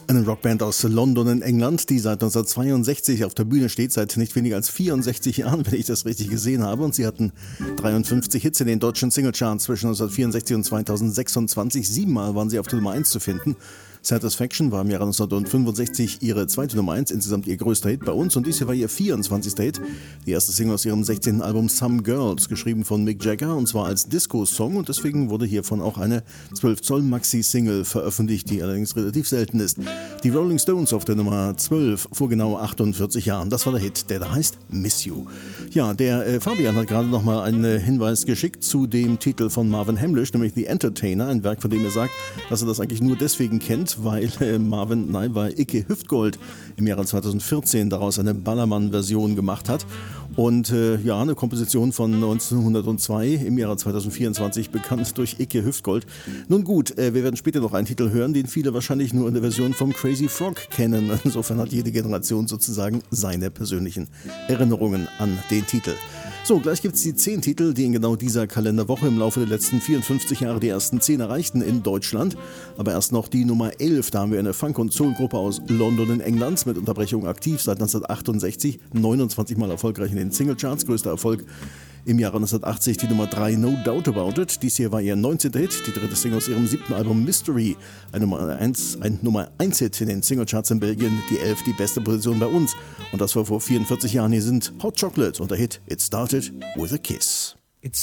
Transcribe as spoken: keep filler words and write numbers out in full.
Eine Rockband aus London in England, die seit neunzehnhundertzweiundsechzig auf der Bühne steht, seit nicht weniger als vierundsechzig Jahren, wenn ich das richtig gesehen habe. Und sie hatten dreiundfünfzig Hits in den deutschen Singlecharts zwischen neunzehnhundertvierundsechzig und zweitausendsechsundzwanzig. Siebenmal waren sie auf der Nummer eins zu finden. Satisfaction war im Jahre neunzehnhundertfünfundsechzig ihre zweite Nummer eins, insgesamt ihr größter Hit bei uns, und dies hier war ihr vierundzwanzigster Hit, die erste Single aus ihrem sechzehnten Album Some Girls, geschrieben von Mick Jagger, und zwar als Disco-Song, und deswegen wurde hiervon auch eine zwölf Zoll Maxi-Single veröffentlicht, die allerdings relativ selten ist. Die Rolling Stones auf der Nummer zwölf vor genau achtundvierzig Jahren, das war der Hit, der da heißt Miss You. Ja, der äh, Fabian hat gerade nochmal einen äh, Hinweis geschickt zu dem Titel von Marvin Hamlisch, nämlich The Entertainer, ein Werk, von dem er sagt, dass er das eigentlich nur deswegen kennt, weil äh, Marvin, nein, weil Icke Hüftgold im Jahre zweitausendvierzehn daraus eine Ballermann-Version gemacht hat. Und äh, ja, eine Komposition von neunzehnhundertzwei, im Jahre zweitausendvierundzwanzig, bekannt durch Icke Hüftgold. Nun gut, äh, wir werden später noch einen Titel hören, den viele wahrscheinlich nur in der Version vom Crazy Frog kennen. Insofern hat jede Generation sozusagen seine persönlichen Erinnerungen an den Titel. So, gleich gibt es die zehn Titel, die in genau dieser Kalenderwoche im Laufe der letzten vierundfünfzig Jahre die ersten zehn erreichten in Deutschland. Aber erst noch die Nummer elf, da haben wir eine Funk- und Soul-Gruppe aus London in England mit Unterbrechung aktiv seit neunzehnhundertachtundsechzig, neunundzwanzig Mal erfolgreich in den Singlecharts, größter Erfolg im Jahre neunzehnhundertachtzig die Nummer drei, No Doubt About It. Dies hier war ihr neunzehnter Hit, die dritte Single aus ihrem siebten Album Mystery. Ein Nummer eins, ein Nummer eins Hit in den Singlecharts in Belgien, die elf die beste Position bei uns. Und das war vor vierundvierzig Jahren. Hier sind Hot Chocolate und der Hit It Started With a Kiss.